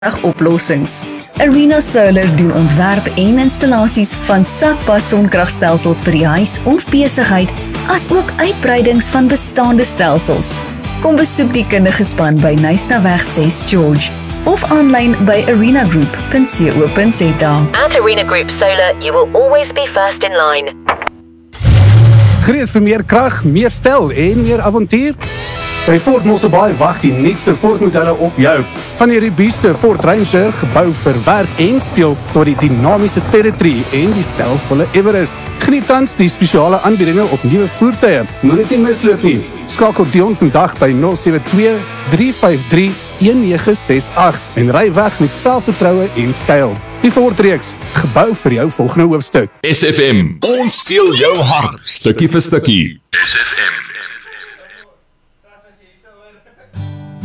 oplossings. Arena Solar doen ontwerp en installasies van sakpas sonkragstelsels vir die huis of besigheid, asook uitbreidings van bestaande stelsels. Kom besoek die kundige span by Nysnaweg 6 George of aanlyn by arenagroup.co.za. At Arena Group Solar, you will always be first in line. Gereed vir meer krag, meer styl en meer avontuur? By Ford Mosselbaai wag die nuutste Ford modelle op jou. Van die robuuste Ford Ranger, gebou vir werk en speel, tot die dinamiese Territory en die stylvolle Everest. Geniet tans die spesiale aanbiedinge op nuwe voertuie. Moet dit nie misloop nie. Skakel Dion vandag by 072-353-1968 en ry weg met selfvertroue en styl. Die Ford reeks, gebou vir jou volgende hoofstuk. SFM, ons steel jou hart, stukkie vir stukkie. SFM.